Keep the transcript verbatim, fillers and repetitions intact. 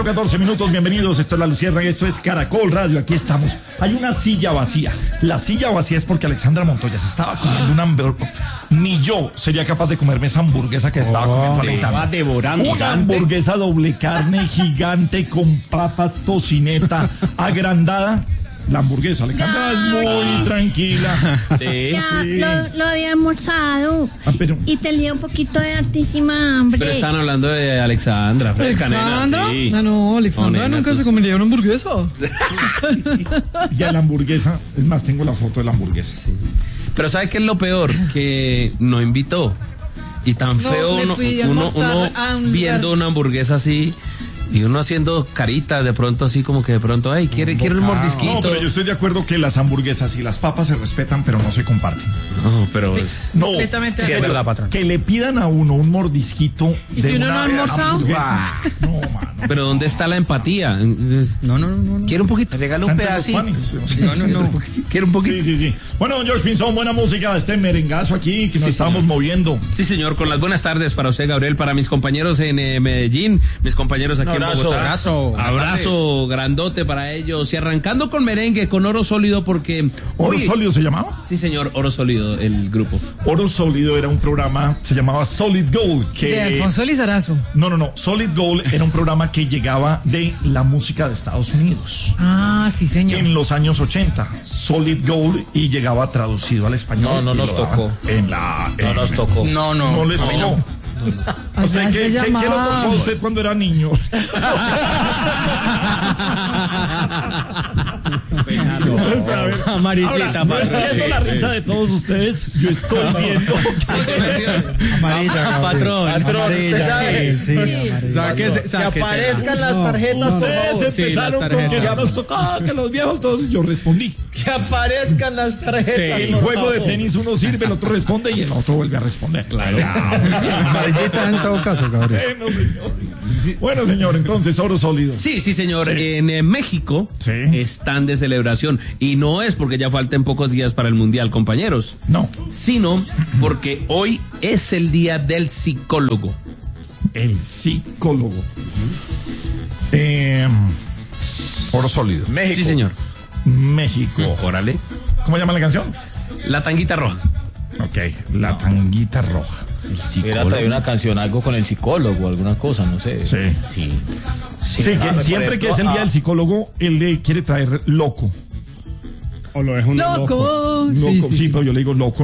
catorce minutos, bienvenidos, esto es La Luciérnaga, esto es Caracol Radio, aquí estamos. Hay una silla vacía, la silla vacía es porque Alexandra Montoya se estaba comiendo una hamburguesa. Ni yo sería capaz de comerme esa hamburguesa que estaba oh, comiendo Alexandra. Estaba devorando. Una hamburguesa doble carne gigante con papas, tocineta, agrandada. La hamburguesa, Alexandra es muy tranquila. Sí, ya, sí. Lo, lo había almorzado. Ah, pero... Y tenía un poquito de altísima hambre. Pero están hablando de Alexandra. Fresca, ¿Alexandra? Nena, sí. No, no, Alexandra no, nena, nunca tú... se comería una hamburguesa. Ya la hamburguesa, es más, tengo la foto de la hamburguesa. Sí. Pero ¿sabe qué es lo peor? Que no invitó. Y tan no, feo uno, uno, uno un viendo una hamburguesa así... Y uno haciendo caritas de pronto así como que de pronto, ay, quiere, quiere un mordisquito. No, pero yo estoy de acuerdo que las hamburguesas y las papas se respetan, pero no se comparten. No, pero... No, completamente sí, es verdad, patrón. Que le pidan a uno un mordisquito ¿Y de si uno una no ha almorzado? hamburguesa. No, mano. Pero ¿dónde está la empatía? No, no, no. no. ¿Quiere un poquito? Regala un pedacito. No, no, no. ¿Quiere un poquito? Sí, sí, sí. Bueno, don George Pinzón, buena música, este merengazo aquí que nos sí, estamos señor. moviendo. Sí, señor, con las buenas tardes para usted, Gabriel, para mis compañeros en eh, Medellín, mis compañeros aquí abrazo, en Bogotá. Abrazo. Abrazo grandote para ellos. Y arrancando con merengue, con Oro Sólido, porque... ¿Oro hoy... Sólido se llamaba? Sí, señor, Oro Sólido, el grupo. Oro Sólido era un programa, se llamaba Solid Gold. Que... De Alfonso Lizarazo. No, no, no. Solid Gold era un programa que llegaba de la música de Estados Unidos. Ah, sí, señor. En los años ochenta. Solid Gold y llegaba traducido al español. No, no nos tocó. En la... No en... nos tocó. No, no. No les tocó. No. ¿Usted qué, qué, ¿Qué lo tocó a usted cuando era niño? No, amarillita, ahora, no entiendo la risa de todos ustedes. Yo estoy viendo. Amarilla, patrón. Patrón, usted sabe. Sí, sí. Sáquese, que aparezcan las tarjetas. No, ustedes sí, empezaron las con que ya nos tocaba, que los viejos todos. Yo respondí. Que aparezcan las tarjetas. Sí, el juego de tenis uno sirve, el otro responde y el otro vuelve a responder. Claro. Amarillita en todo caso, Gabriel. Bueno, señor. Bueno, señor, entonces, Oro Sólido. Sí, sí, señor. Sí. En eh, México sí. están de celebración. Y no es porque ya falten pocos días para el Mundial, compañeros. No. Sino porque hoy es el día del psicólogo. El psicólogo. Eh, Oro Sólido. México. Sí, señor. México. Órale. ¿Cómo llama la canción? La Tanguita Roja. Ok, La Tanguita Roja. El psicólogo. Era una canción, algo con el psicólogo, alguna cosa, no sé. Sí. Sí. Sí, sí que siempre que es el día del psicólogo, él le quiere traer loco. O lo es un loco. Loco. Sí, loco. sí, sí, sí. pero yo le digo loco.